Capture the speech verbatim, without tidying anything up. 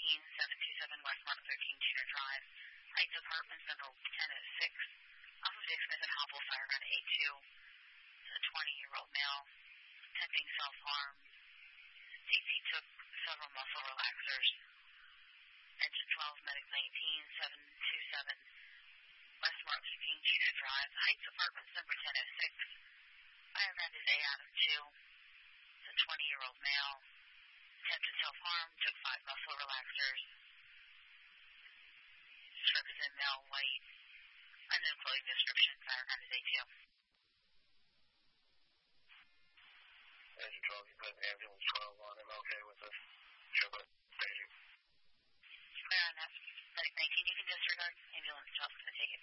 nineteen, seven two seven West Mark thirteen Junior Drive, Heights Apartments, number ten oh six. Off of Dick Smith and Hopple, fire around eight two. A twenty-year-old male, attempting self-harm. D C took several muscle relaxers. Engine twelve, Medic nineteen, seven two seven West Mark fifteen Junior Drive, Heights Apartments, number ten oh six. Fire around is A Adam two. A twenty-year-old male, attempted self-harm, took five muscle relaxers. Represent male, white, unknown clothing description, fire around is A two. Engine twelve, you put ambulance twelve on, I'm okay with this. Show it, staging. Clear on that. Medic nineteen, you can disregard. Ambulance twelve is going to take it.